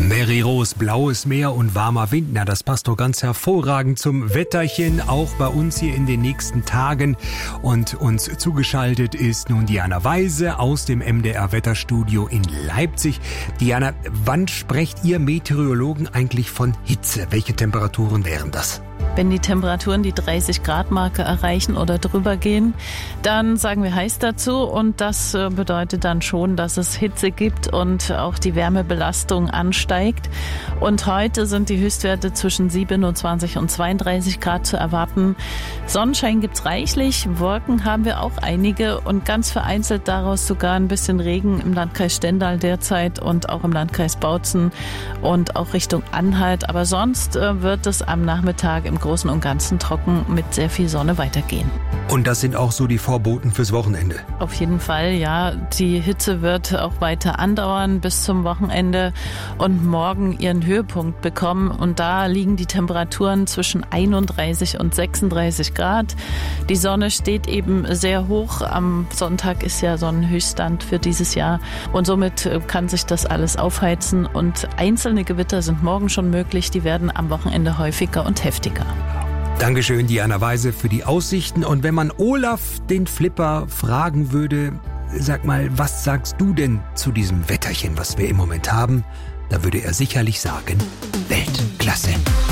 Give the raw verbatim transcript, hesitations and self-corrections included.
Mary Rose, blaues Meer und warmer Wind, na, das passt doch ganz hervorragend zum Wetterchen, auch bei uns hier in den nächsten Tagen. Und uns zugeschaltet ist nun Diana Weise aus dem M D R-Wetterstudio in Leipzig. Diana, wann sprecht ihr Meteorologen eigentlich von Hitze? Welche Temperaturen wären das? Wenn die Temperaturen die dreißig Grad Marke erreichen oder drüber gehen, dann sagen wir heiß dazu, und das bedeutet dann schon, dass es Hitze gibt und auch die Wärmebelastung ansteigt. Und heute sind die Höchstwerte zwischen siebenundzwanzig und zweiunddreißig Grad zu erwarten. Sonnenschein gibt's reichlich, Wolken haben wir auch einige und ganz vereinzelt daraus sogar ein bisschen Regen im Landkreis Stendal derzeit und auch im Landkreis Bautzen und auch Richtung Anhalt. Aber sonst wird es am Nachmittag im Großen und Ganzen trocken mit sehr viel Sonne weitergehen. Und das sind auch so die Vorboten fürs Wochenende? Auf jeden Fall, ja. Die Hitze wird auch weiter andauern bis zum Wochenende und morgen ihren Höhepunkt bekommen. Und da liegen die Temperaturen zwischen einunddreißig und sechsunddreißig Grad. Die Sonne steht eben sehr hoch. Am Sonntag ist ja Sonnenhöchststand für dieses Jahr. Und somit kann sich das alles aufheizen. Und einzelne Gewitter sind morgen schon möglich. Die werden am Wochenende häufiger und heftiger. Dankeschön, Diana Weise, für die Aussichten. Und wenn man Olaf, den Flipper, fragen würde, sag mal, was sagst du denn zu diesem Wetterchen, was wir im Moment haben? Da würde er sicherlich sagen, Weltklasse.